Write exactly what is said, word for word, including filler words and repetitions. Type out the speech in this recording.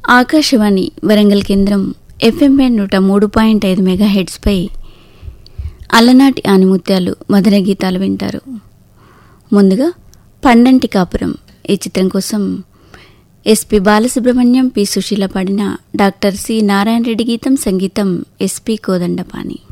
ఆకాశవాణి వరంగల్ కేంద్రం ఎఫ్ఎం నూట మూడు పాయింట్ ఐదు మెగా హెడ్స్పై అలనాటి ఆనిముత్యాలు మధుర గీతాలు వింటారు. ముందుగా పండంటి కాపురం ఈ చిత్రం కోసం ఎస్పి బాలసుబ్రహ్మణ్యం, పి సుశీల పాడిన డాక్టర్ సి నారాయణ రెడ్డి గీతం, సంగీతం ఎస్పి కోదండపాణి.